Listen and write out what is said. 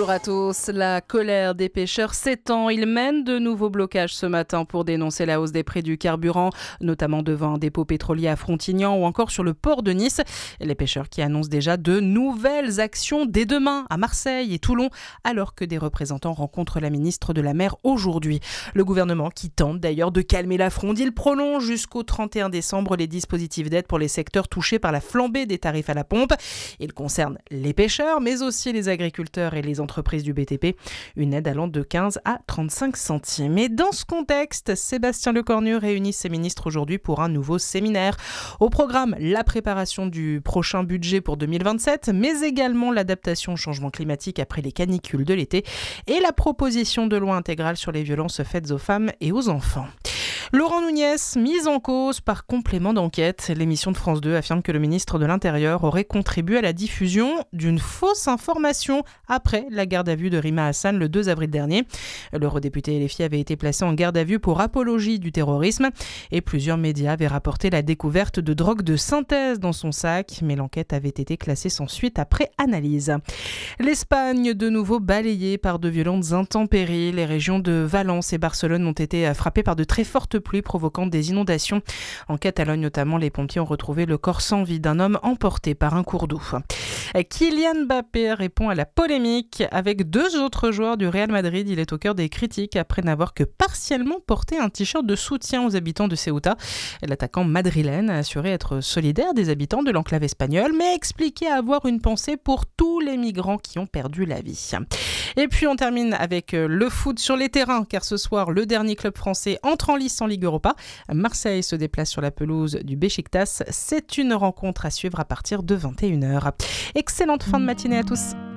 Bonjour à tous. La colère des pêcheurs s'étend. Ils mènent de nouveaux blocages ce matin pour dénoncer la hausse des prix du carburant, notamment devant un dépôt pétrolier à Frontignan ou encore sur le port de Nice. Les pêcheurs qui annoncent déjà de nouvelles actions dès demain à Marseille et Toulon, alors que des représentants rencontrent la ministre de la Mer aujourd'hui. Le gouvernement qui tente d'ailleurs de calmer la fronde, il prolonge jusqu'au 31 décembre les dispositifs d'aide pour les secteurs touchés par la flambée des tarifs à la pompe. Il concerne les pêcheurs, mais aussi les agriculteurs et les entreprises du BTP. Une aide allant de 15 à 35 centimes. Et dans ce contexte, Sébastien Lecornu réunit ses ministres aujourd'hui pour un nouveau séminaire. Au programme, la préparation du prochain budget pour 2027, mais également l'adaptation au changement climatique après les canicules de l'été et la proposition de loi intégrale sur les violences faites aux femmes et aux enfants. Laurent Nunez, mis en cause par complément d'enquête. L'émission de France 2 affirme que le ministre de l'Intérieur aurait contribué à la diffusion d'une fausse information après la garde à vue de Rima Hassan le 2 avril dernier. L'eurodéputé LFI avait été placé en garde à vue pour apologie du terrorisme et plusieurs médias avaient rapporté la découverte de drogue de synthèse dans son sac, mais l'enquête avait été classée sans suite après analyse. L'Espagne, de nouveau balayée par de violentes intempéries. Les régions de Valence et Barcelone ont été frappées par de très fortes pluies provoquant des inondations. En Catalogne notamment, les pompiers ont retrouvé le corps sans vie d'un homme emporté par un cours d'eau. Kylian Mbappé répond à la polémique. Avec deux autres joueurs du Real Madrid, il est au cœur des critiques après n'avoir que partiellement porté un t-shirt de soutien aux habitants de Ceuta. L'attaquant madrilène a assuré être solidaire des habitants de l'enclave espagnole, mais expliqué avoir une pensée pour tous les migrants qui ont perdu la vie. Et puis on termine avec le foot sur les terrains, car ce soir, le dernier club français entre en lice en Ligue Europa. Marseille se déplace sur la pelouse du Beşiktaş. C'est une rencontre à suivre à partir de 21h. Excellente fin de matinée à tous.